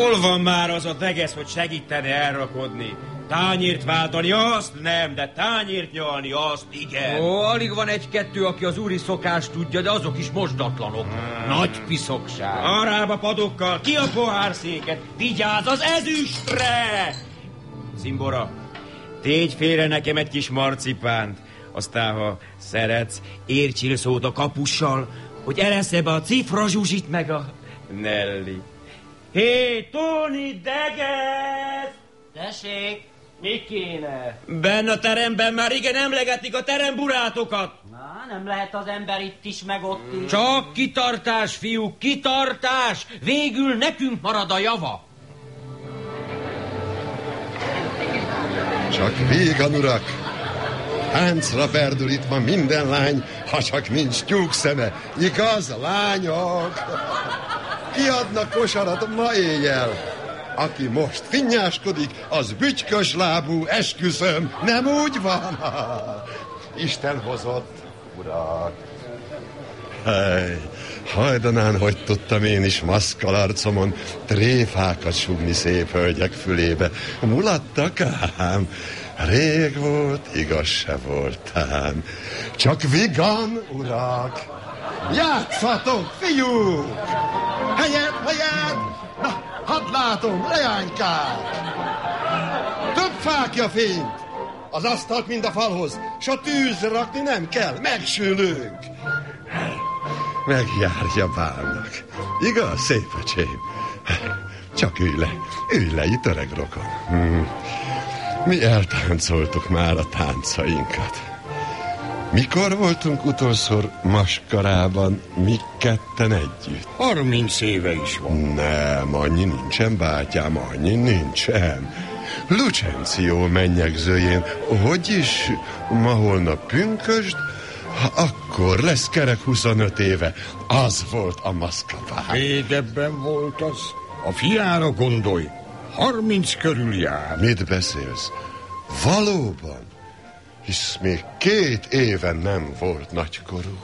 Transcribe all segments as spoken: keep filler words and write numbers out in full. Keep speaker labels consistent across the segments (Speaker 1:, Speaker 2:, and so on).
Speaker 1: Hol van már az a degesz, hogy segítene elrakodni? Tányért váltani azt nem, de tányért nyalni azt igen.
Speaker 2: Ó, alig van egy-kettő, aki az úri szokást tudja, de azok is mosdatlanok. Hmm. Nagy piszokság.
Speaker 1: Arába padokkal, ki a pohárszéket? Vigyázz az ezüstre! Szimbora, tégy félre nekem egy kis marcipánt. Aztán, ha szeretsz, értsél szót a kapussal, hogy elesze be a cifra Zsuzsit meg a Nelly. Hé, Tóni, degesz!
Speaker 3: Tessék, mi kéne?
Speaker 1: Benn a teremben már igen emlegetik a teremburátokat.
Speaker 3: Na, nem lehet az ember itt is, meg ott is.
Speaker 2: Csak kitartás, fiúk, kitartás! Végül nekünk marad a java.
Speaker 4: Csak vígan, urak! Táncra perdül itt ma minden lány, ha csak nincs tyúk szeme. Igaz, lányok? Kiadnak kosarat ma éjjel. Aki most finnyáskodik, az bütykös lábú, esküszöm. Nem úgy van? Isten hozott, urak. Hely, hajdanán, hogy tudtam én is maszkal arcomon tréfákat sugni szép hölgyek fülébe. Mulattak ám. Rég volt, igaz se voltám. Csak vigan, urak. Játszatok, fiúk! Helyet, helyet! Na, hadd látom, leánykát! Több fákja fényt! Az asztalt mind a falhoz, s a tűzre rakni nem kell, megsülünk! Megjárja bálnak. Igaz, szép öcsém? Csak ülj le, ülj le, itt öreg rokon. Hmm. Mi eltáncoltuk már a táncainkat. Mikor voltunk utolszor maskarában, mi ketten együtt?
Speaker 5: Harminc éve is van.
Speaker 4: Nem, annyi nincsen, bátyám, annyi nincsen. Lucencio mennyegzőjén, hogy is ma holnap pünkösd, ha akkor lesz kerek huszonöt éve. Az volt a maszkapár.
Speaker 5: Régebben volt az. A fiára gondolj. Harminc körül jár.
Speaker 4: Mit beszélsz? Valóban? Hisz még két éve nem volt nagykorú.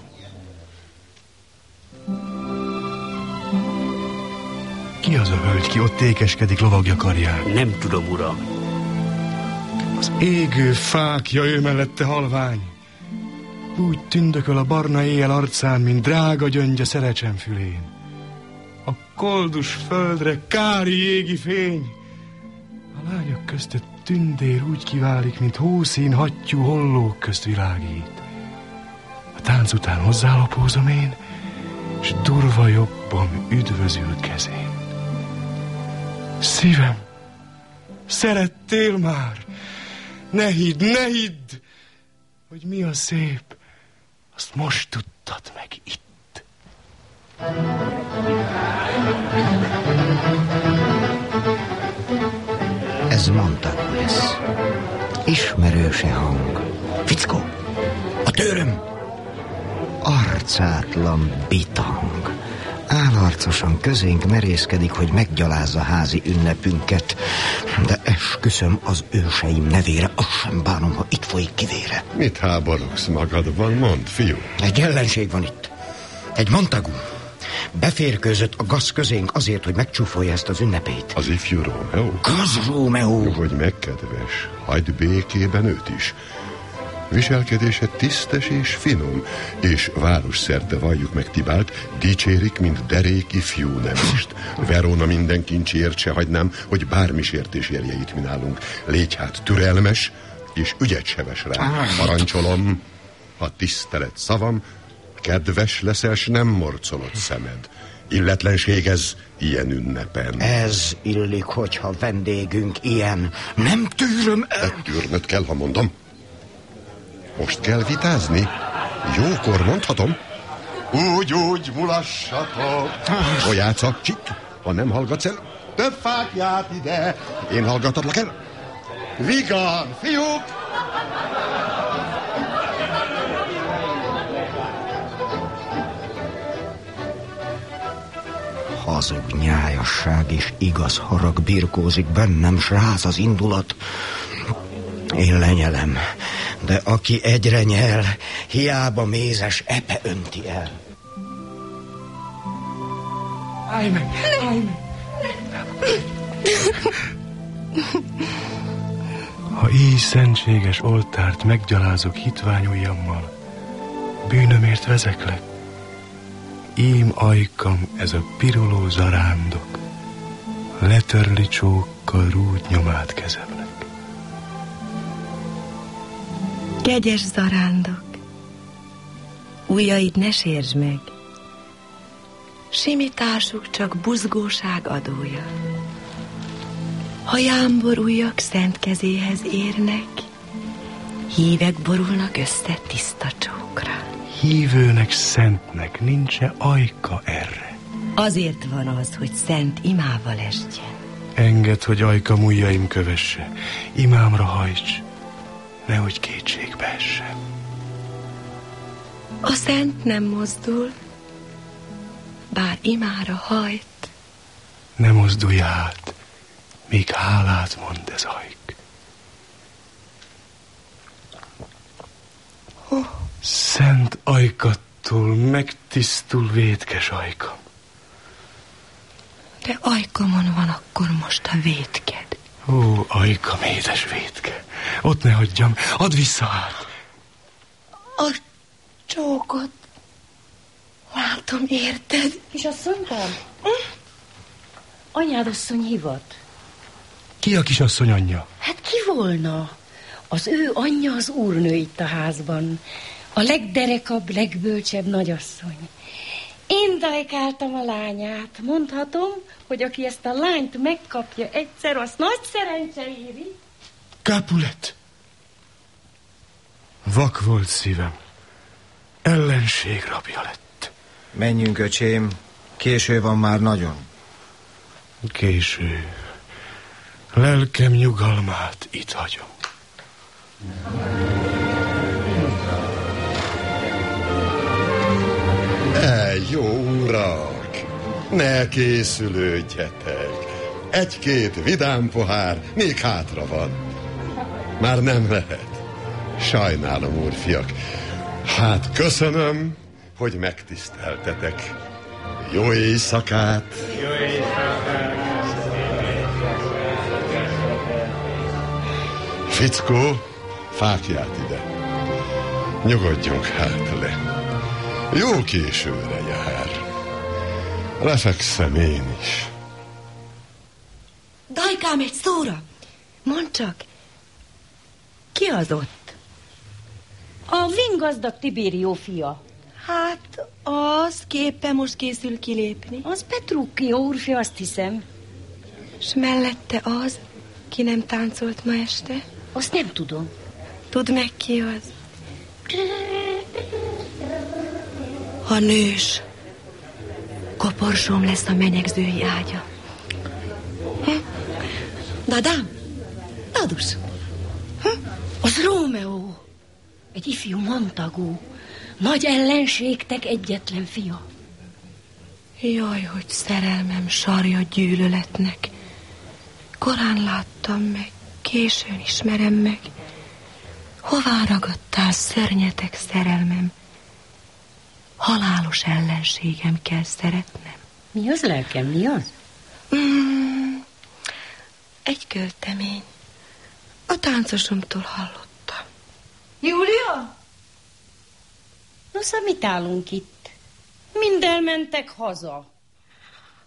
Speaker 6: Ki az a hölgy, ki ott ékeskedik lovagja karján?
Speaker 3: Nem tudom, uram.
Speaker 6: Az égő fákja ő mellette halvány. Úgy tündököl a barna éjjel arcán, mint drága gyöngye szerecsen fülén. A koldus földre kári jégi fény. A lányok között tündér úgy kiválik, mint hószín hattyú hollók közt világít. A tánc után hozzálapózom én, s durva jobbom üdvözül kezén. Szívem, szerettél már? Ne hidd, ne hidd, hogy mi a szép, azt most tudtad meg itt.
Speaker 7: Ez Montagu lesz. Ismerőse hang. Fickó, a tőröm! Arcátlan bitang. Álarcosan közénk merészkedik, hogy meggyalázza házi ünnepünket. De esküszöm az őseim nevére, azt sem bánom, ha itt folyik kivére.
Speaker 4: Mit háborogsz magadban? Mondd, fiú.
Speaker 7: Egy ellenség van itt. Egy Montagu. Beférkőzött a gaz közénk azért, hogy megcsúfolja ezt az ünnepét.
Speaker 4: Az ifjú Rómeó?
Speaker 7: Gaz Rómeó!
Speaker 4: Hogy megkedves, hagyd békében őt is. Viselkedése tisztes és finom, és városszerte valljuk meg Tibált, dicsérik, mint derék ifjú nemest. Verona minden kincsért se hagynám, hogy bármi sértés érje itt mi nálunk. Légy hát türelmes, és ügyet se ves rá. Parancsolom, ha tisztelet szavam, kedves leszel, s nem morcolod szemed. Illetlenség ez ilyen ünnepen.
Speaker 7: Ez illik, hogyha vendégünk ilyen. Nem tűröm el.
Speaker 4: De tűrnöd kell, ha mondom. Most kell vitázni? Jókor mondhatom. Úgy, úgy, mulassatok. Olyáca, csik, ha nem hallgatsz el, több fákját ide. Én hallgatatlak el. Vigan, fiúk!
Speaker 7: Hazug nyájasság és igaz harag birkózik bennem, s ráz az indulat. Én lenyelem, de aki egyre nyel, hiába mézes epe önti el.
Speaker 6: Állj meg, állj meg! Ha így szentséges oltárt meggyalázok hitvány ujjammal, bűnömért vezeklek. Ím ajkam ez a piruló zarándok, letörli csókkal rút nyomát kezemnek.
Speaker 8: Kegyes zarándok, ujjaid ne sértsd meg, simításuk csak buzgóság adója. Ha jámbor ujjak szent kezéhez érnek, hívek borulnak össze tiszta csókra.
Speaker 6: Hívőnek szentnek nincs-e ajka erre?
Speaker 8: Azért van az, hogy szent imával esjen.
Speaker 6: Engedd, hogy ajkam ujjaim kövesse, imámra hajts, nehogy kétségbe essen.
Speaker 8: A szent nem mozdul, bár imára hajt.
Speaker 6: Ne mozdulj át, míg hálát mond ez ajk.
Speaker 8: Oh.
Speaker 6: Szent ajkattól megtisztul vétkes ajkam.
Speaker 8: De ajkamon van akkor most a vétked.
Speaker 6: Ó, ajkam, édes vétke, ott ne hagyjam, add vissza át.
Speaker 8: A csókot látom, érted?
Speaker 9: Kisasszonykám? Hm? Anyádasszony hivat.
Speaker 6: Ki a kisasszony anyja?
Speaker 9: Hát ki volna? Az ő anyja az úrnő itt a házban. A legderekabb, legbölcsebb nagyasszony. Én dajkáltam a lányát. Mondhatom, hogy aki ezt a lányt megkapja egyszer, az nagy szerencse éri.
Speaker 6: Capulet! Vak volt szívem. Ellenség rabja lett.
Speaker 10: Menjünk, öcsém. Késő van már nagyon.
Speaker 6: Késő. Lelkem nyugalmát itt hagyom.
Speaker 4: E, jó urak, ne készülődjetek. Egy-két vidám pohár még hátra van. Már nem lehet. Sajnálom, úrfiak. Hát köszönöm, hogy megtiszteltetek. Jó éjszakát! Jó éjszakát! Fickó, fákját ide. Nyugodjunk hát le. Jó későre jár. Lefekszem én is.
Speaker 8: Dajkám, egy szóra! Mondd csak, ki az ott?
Speaker 9: A vingazdag Tibérió fia.
Speaker 8: Hát, az képpen most készül kilépni.
Speaker 9: Az Petruccio úrfia, azt hiszem.
Speaker 8: S mellette az, ki nem táncolt ma este?
Speaker 9: Azt nem tudom.
Speaker 8: Tudd meg, ki az? A nős. Koporsóm lesz a menyegzői ágya. Hm? Dadám, dadus.
Speaker 9: Hm? Az Rómeó. Egy ifjú Montagu. Nagy ellenségtek egyetlen fia.
Speaker 8: Jaj, hogy szerelmem sarja gyűlöletnek. Korán láttam meg, későn ismerem meg. Hová ragadtál, szörnyetek szerelmem? Halálos ellenségem kell szeretnem.
Speaker 9: Mi az, lelkem, mi az?
Speaker 8: Mm, egy költemény. A táncosomtól hallottam.
Speaker 9: Júlia? Nosza, mit állunk itt? Mind elmentek haza.